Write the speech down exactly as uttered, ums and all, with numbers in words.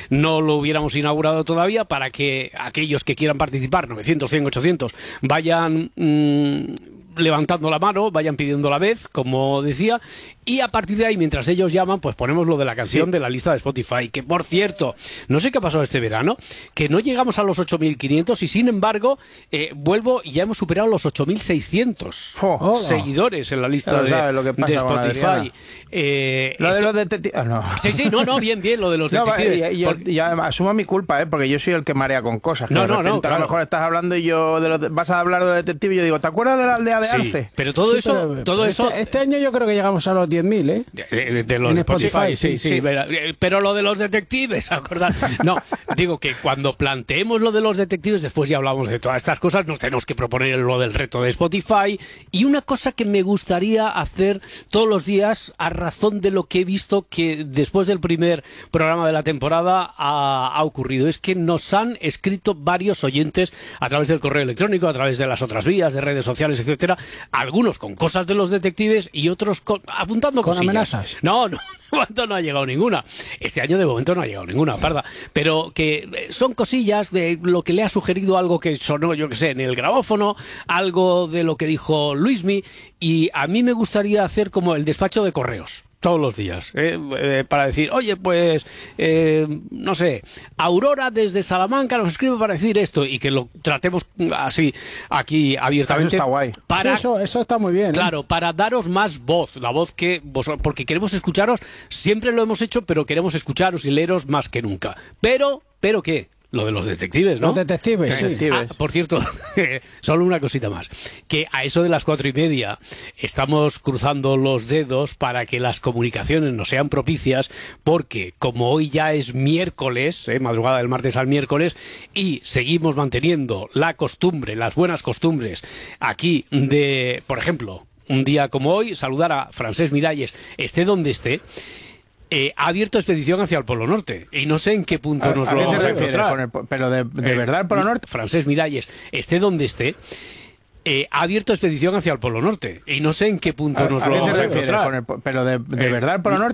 no lo hubiéramos inaugurado todavía, para que aquellos que quieran participar, novecientos, cien, ochocientos, vayan mmm, levantando la mano, vayan pidiendo la vez, como decía, y a partir de ahí, mientras ellos llaman, pues ponemos lo de la canción sí. de la lista de Spotify, que por cierto, no sé qué ha pasado este verano, que no llegamos a los ocho mil quinientos y sin embargo, eh, vuelvo y ya hemos superado los ocho mil seiscientos oh, seguidores en la lista de, de Spotify. Eh, lo esto... de los detectives... Oh, no. Sí, sí, no, no, bien, bien, lo de los no, detectives. Y, y, por... y, y asumo mi culpa, ¿eh? Porque yo soy el que marea con cosas. No, no, no, claro. A lo mejor estás hablando y yo de los... vas a hablar de los detectives y yo digo, ¿te acuerdas de la aldea de sí, Arce? Pero todo sí, eso... Pero, todo pero eso... Este, este año yo creo que llegamos a los diez mil, ¿eh? De, de, de los en de Spotify, Spotify, sí, sí, sí. sí. Pero lo de los detectives, ¿acordás? No, digo que cuando planteemos lo de los detectives, después ya hablamos de todas estas cosas, nos tenemos que proponer lo del reto de Spotify. Y una cosa que me gustaría hacer todos los días, a razón de lo que he visto que después del primer programa de la temporada ha, ha ocurrido, es que nos han escrito varios oyentes a través del correo electrónico, a través de las otras vías, de redes sociales, etcétera, algunos con cosas de los detectives y otros con, apuntando con cosillas. Amenazas. No, no, de momento no ha llegado ninguna. Este año de momento no ha llegado ninguna, parda. Pero que son cosillas de lo que le ha sugerido, algo que sonó, yo que sé, en el grabófono, algo de lo que dijo Luismi, y a mí me gustaría hacer como el despacho de correos. Todos los días, ¿eh? Eh, para decir, oye, pues, eh, no sé, Aurora desde Salamanca nos escribe para decir esto, y que lo tratemos así, aquí, abiertamente. Eso está guay. Para, sí, eso, eso está muy bien. ¿eh? Claro, para daros más voz, la voz que vosotros, porque queremos escucharos, siempre lo hemos hecho, pero queremos escucharos y leeros más que nunca. Pero, ¿pero qué? Lo de los detectives, ¿no? Los detectives, sí. detectives. Ah, por cierto, solo una cosita más. Que a eso de las cuatro y media estamos cruzando los dedos para que las comunicaciones nos sean propicias, porque como hoy ya es miércoles, eh, madrugada del martes al miércoles, y seguimos manteniendo la costumbre, las buenas costumbres aquí de, por ejemplo, un día como hoy, saludar a Francesc Miralles, esté donde esté. Eh, ha abierto expedición hacia el Polo Norte y no sé en qué punto ¿A, nos a lo qué vamos te a refieres encontrar. con el, pero de, de Eh, verdad el Polo Norte. Francesc Miralles, esté donde esté, eh, ha abierto expedición hacia el Polo Norte y no sé en qué punto ¿A, nos a lo qué te vamos a refieres encontrar. con el, pero de, de Eh, verdad el Polo Norte.